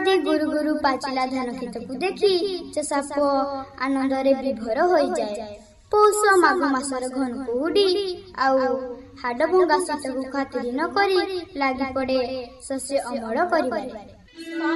ରାତି ଗୁରୁ ଗୁରୁ ପାଚିଲା ଧାନ କ୍ଷେତକୁ ଦେଖି ଚଷା ପୁଅ ଆନନ୍ଦରେ ବିଭୋର ହୋଇଯାଏ। ପୌଷ ମାଘ ମାସର ଘନକୁ ଉଡି ଆଉ ହାଡ ଭଙ୍ଗା ଶୀତକୁ ଖାତିର ନ କରି ଲାଗି ପଡେ ଶସ୍ୟ ଅମଳ କରିବାରେ।